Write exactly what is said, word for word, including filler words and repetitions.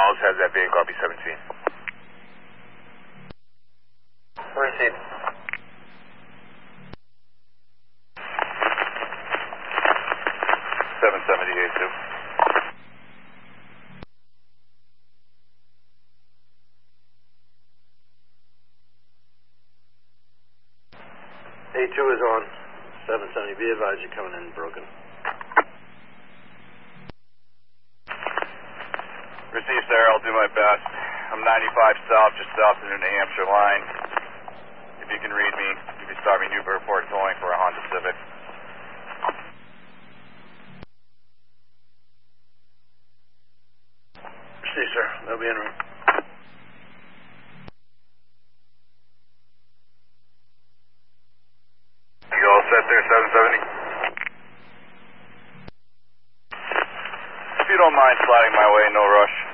Miles has that vehicle. I'll be seventeen. Receive. seven seventy-eight, two. A two is on. seven seventy, be advised you're coming in broken. Receive, sir. I'll do my best. I'm ninety-five south, just south of the New Hampshire line. If you can read me, you can start me Newburyport towing for a Honda Civic. Receive, sir. They'll be en route. You all set there, seven seventy? If you don't mind sliding my way, no rush.